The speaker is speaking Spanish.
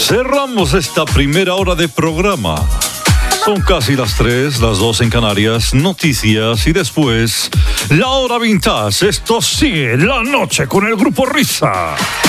Cerramos esta primera hora de programa. Son casi las 3, las 2 en Canarias, noticias y después la hora vintage. Esto sigue la noche con el Grupo Risa.